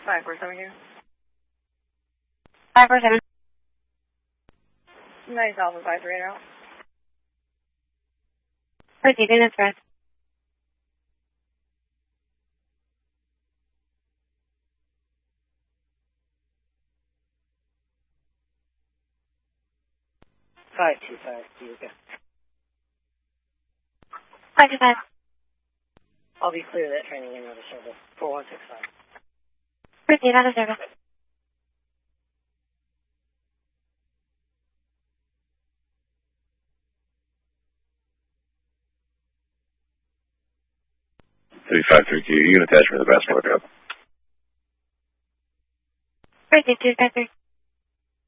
547 here. 547. Nice Alpha 53 now. Proceed in express. Five two five. Do you go? 525. I'll be clear that training in out of service. 4165. Proceed out of service. You can attach me to the passport job. Proceed 253.